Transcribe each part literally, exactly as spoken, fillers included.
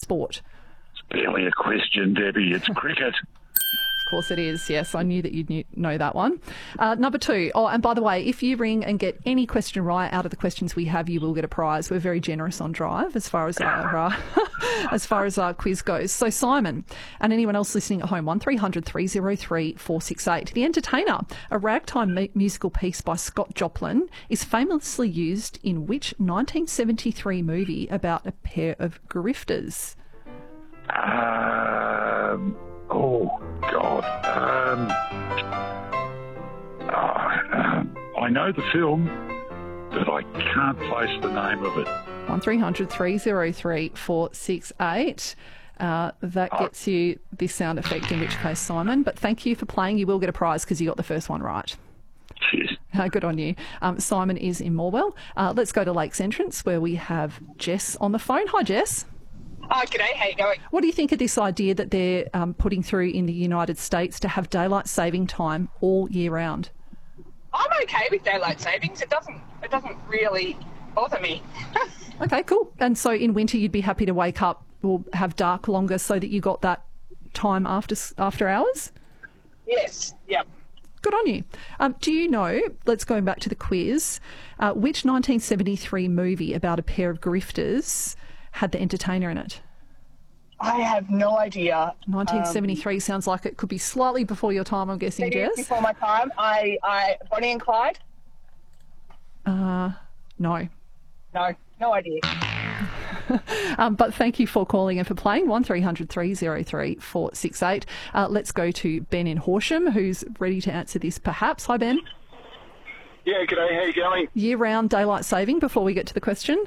sport? It's barely a question, Debbie. It's cricket. Of course it is. Yes, I knew that you'd knew, know that one. Uh, number two. Oh, and by the way, if you ring and get any question right out of the questions we have, you will get a prize. We're very generous on Drive as far as our uh, as far as our quiz goes. So Simon, and anyone else listening at home, one three hundred three oh three four six eight. The Entertainer, a ragtime mu- musical piece by Scott Joplin, is famously used in which nineteen seventy-three movie about a pair of grifters? Um. Oh, God. Um, uh, um, I know the film, but I can't place the name of it. one three hundred three oh three four six eight. Uh, that Oh. gets you this sound effect, in which case, Simon. But thank you for playing. You will get a prize because you got the first one right. Cheers. Uh, good on you. Um, Simon is in Morwell. Uh, let's go to Lakes Entrance, where we have Jess on the phone. Hi, Jess. Oh, g'day, how you going? What do you think of this idea that they're um, putting through in the United States to have daylight saving time all year round? I'm okay with daylight savings. It doesn't it doesn't really bother me. Okay, cool. And so in winter you'd be happy to wake up or have dark longer so that you got that time after after hours? Yes, yep. Good on you. Um, do you know, let's go back to the quiz, uh, which nineteen seventy-three movie about a pair of grifters had the Entertainer in it? I have no idea. nineteen seventy-three um, sounds like it could be slightly before your time, I'm guessing, Jess. Before my time. I, I, Bonnie and Clyde? Uh, no. No, no idea. um, but thank you for calling and for playing. one three hundred three oh three four six eight. Uh, let's go to Ben in Horsham, who's ready to answer this perhaps. Hi, Ben. Yeah, g'day, how you going? Year-round daylight saving before we get to the question?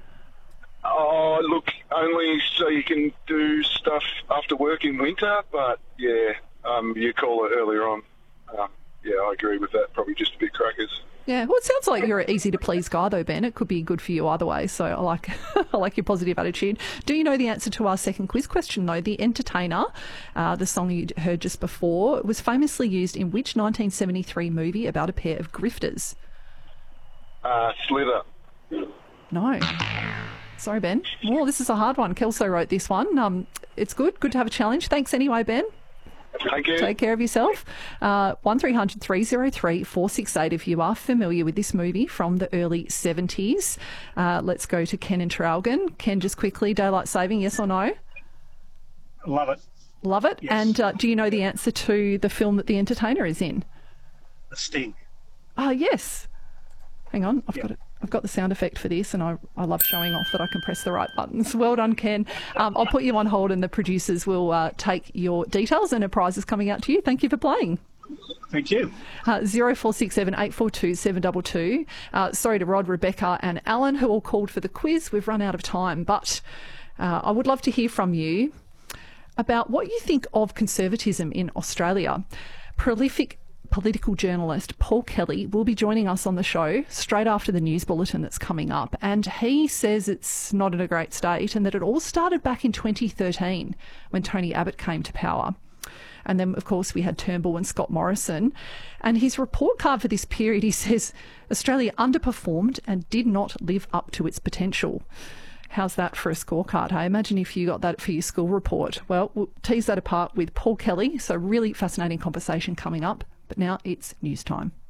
Oh, look, only so you can do stuff after work in winter, but yeah, um, you call it earlier on. Um, yeah, I agree with that. Probably just a bit crackers. Yeah, well, it sounds like you're an easy-to-please guy, though, Ben. It could be good for you either way, so I like I like your positive attitude. Do you know the answer to our second quiz question, though? The Entertainer, uh, the song you heard just before, was famously used in which nineteen seventy-three movie about a pair of grifters? Uh, Slither. No. Sorry, Ben. Oh, this is a hard one. Kelso wrote this one. Um, it's good. Good to have a challenge. Thanks anyway, Ben. Thank you. Take care of yourself. Uh, one three hundred three oh three four six eight if you are familiar with this movie from the early seventies. Uh, let's go to Ken in Traralgon. Ken, just quickly, daylight saving, yes or no? Love it. Love it. Yes. And uh, do you know the answer to the film that The Entertainer is in? The Sting. Ah, yes. Hang on, I've Yep. got it. I've got the sound effect for this, and I, I love showing off that I can press the right buttons. Well done, Ken. Um, I'll put you on hold, and the producers will uh, take your details, and a prize is coming out to you. Thank you for playing. Thank you. Uh, zero four six seven eight four two seven two two. Uh, sorry to Rod, Rebecca and Alan, who all called for the quiz. We've run out of time, but uh, I would love to hear from you about what you think of conservatism in Australia. Prolific political journalist Paul Kelly will be joining us on the show straight after the news bulletin that's coming up, and he says it's not in a great state and that it all started back in twenty thirteen when Tony Abbott came to power. And then, of course, we had Turnbull and Scott Morrison. And his report card for this period, he says, Australia underperformed and did not live up to its potential. How's that for a scorecard, hey? Imagine if you got that for your school report. Well, we'll tease that apart with Paul Kelly. So really fascinating conversation coming up. But now it's news time.